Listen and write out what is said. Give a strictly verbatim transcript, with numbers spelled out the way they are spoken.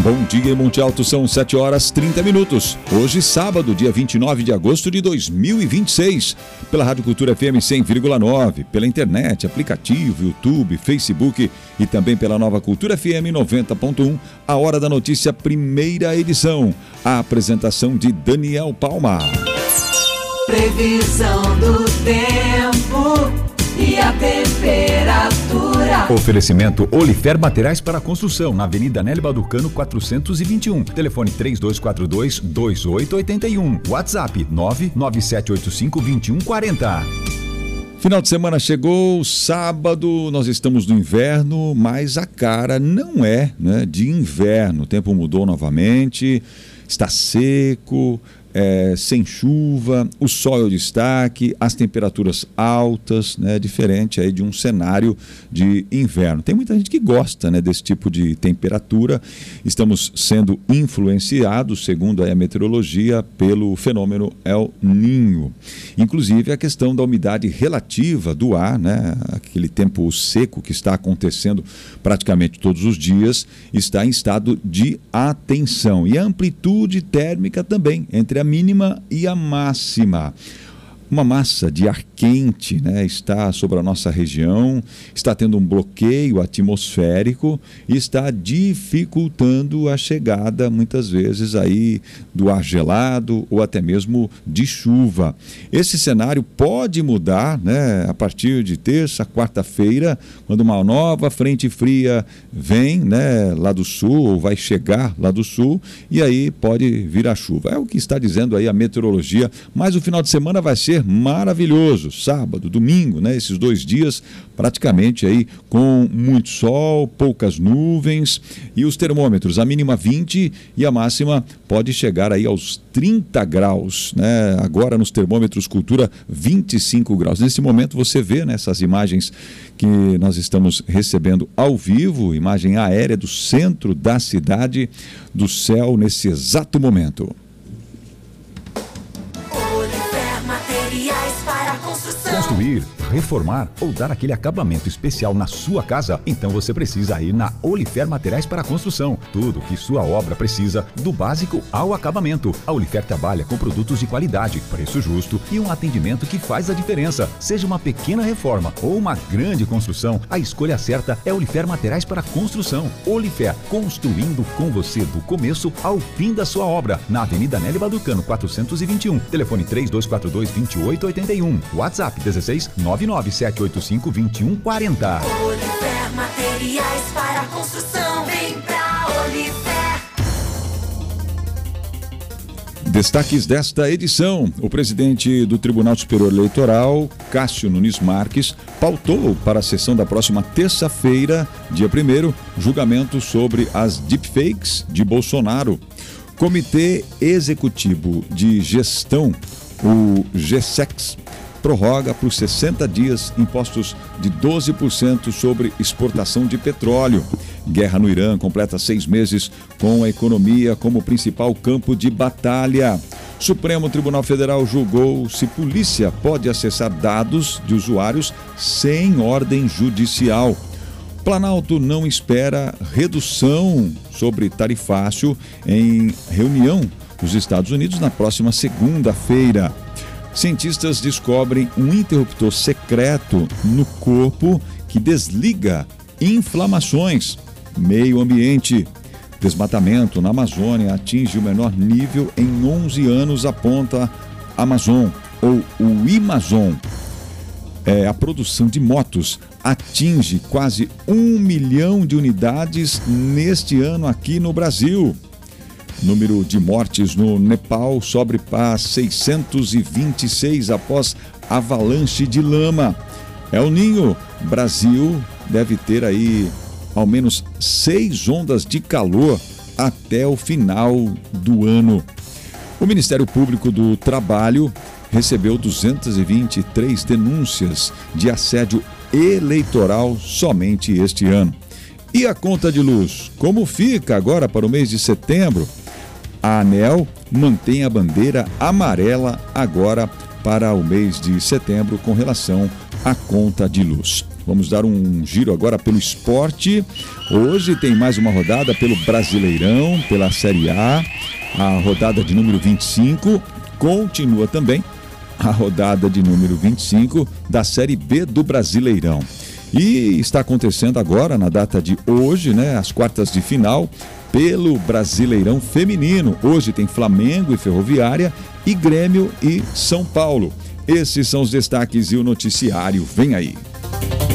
Bom dia em Monte Alto, são sete horas e trinta minutos. Hoje, sábado, dia vinte e nove de agosto de dois mil e vinte e seis. Pela Rádio Cultura F M cem vírgula nove, pela internet, aplicativo, YouTube, Facebook e também pela Nova Cultura F M noventa ponto um. A Hora da Notícia, primeira edição. A apresentação de Daniel Palma. Previsão do tempo e a temperatura. Oferecimento Olifer Materiais para Construção, na Avenida Nélio Balducano quatrocentos e vinte e um. Telefone três dois quatro dois, dois oito oito um. WhatsApp nove nove sete oito cinco, dois um quatro zero. Final de semana chegou, sábado, nós estamos no inverno, mas a cara não é, né, de inverno. O tempo mudou novamente, está seco. É, sem chuva, o sol é o destaque, as temperaturas altas, né, diferente aí de um cenário de inverno. Tem muita gente que gosta, né, desse tipo de temperatura. Estamos sendo influenciados, segundo a meteorologia, pelo fenômeno El Niño. Inclusive a questão da umidade relativa do ar, né, aquele tempo seco que está acontecendo praticamente todos os dias, está em estado de atenção. E a amplitude térmica também, entre a mínima e a máxima. Uma massa de ar quente, né, está sobre a nossa região, está tendo um bloqueio atmosférico e está dificultando a chegada, muitas vezes, aí do ar gelado ou até mesmo de chuva. Esse cenário pode mudar, né, a partir de terça, quarta-feira, quando uma nova frente fria vem, né, lá do sul, ou vai chegar lá do sul, e aí pode vir a chuva. É o que está dizendo aí a meteorologia, mas o final de semana vai ser maravilhoso, sábado, domingo, né? Esses dois dias praticamente aí com muito sol, poucas nuvens e os termômetros, a mínima vinte e a máxima pode chegar aí aos trinta graus, né? Agora nos termômetros Cultura vinte e cinco graus. Nesse momento você vê nessas, né, imagens que nós estamos recebendo ao vivo, imagem aérea do centro da cidade, do céu nesse exato momento. Construir, reformar ou dar aquele acabamento especial na sua casa? Então você precisa ir na Olifer Materiais para Construção. Tudo que sua obra precisa, do básico ao acabamento. A Olifer trabalha com produtos de qualidade, preço justo e um atendimento que faz a diferença. Seja uma pequena reforma ou uma grande construção, a escolha certa é Olifer Materiais para Construção. Olifer, construindo com você do começo ao fim da sua obra. Na Avenida Nélio Balducano quatrocentos e vinte e um. Telefone três dois quatro dois, dois oito oito um. WhatsApp dezesseis nove nove sete oito cinco, dois um quatro zero. Olifer Materiais para Construção, vem pra Olifer. Destaques desta edição: o presidente do Tribunal Superior Eleitoral, Cássio Nunes Marques, pautou para a sessão da próxima terça-feira, dia primeiro, julgamento sobre as deepfakes de Bolsonaro. Comitê Executivo de Gestão, o GESEX, prorroga por sessenta dias impostos de doze por cento sobre exportação de petróleo. Guerra no Irã completa seis meses com a economia como principal campo de batalha. Supremo Tribunal Federal julgou se polícia pode acessar dados de usuários sem ordem judicial. Planalto não espera redução sobre tarifácio em reunião nos Estados Unidos na próxima segunda-feira. Cientistas descobrem um interruptor secreto no corpo que desliga inflamações. Meio ambiente. Desmatamento na Amazônia atinge o menor nível em onze anos, aponta Amazon, ou o Imazon. É, a produção de motos atinge quase um milhão de unidades neste ano aqui no Brasil. Número de mortes no Nepal sobe para seiscentos e vinte e seis após avalanche de lama. El Niño, Brasil deve ter aí ao menos seis ondas de calor até o final do ano. O Ministério Público do Trabalho recebeu duzentas e vinte e três denúncias de assédio eleitoral somente este ano. E a conta de luz, como fica agora para o mês de setembro? A ANEEL mantém a bandeira amarela agora para o mês de setembro com relação à conta de luz. Vamos dar um giro agora pelo esporte. Hoje tem mais uma rodada pelo Brasileirão, pela Série A, a rodada de número vinte e cinco. Continua também a rodada de número vinte e cinco da Série B do Brasileirão. E está acontecendo agora, na data de hoje, né, as quartas de final pelo Brasileirão Feminino. Hoje tem Flamengo e Ferroviária e Grêmio e São Paulo. Esses são os destaques e o noticiário vem aí.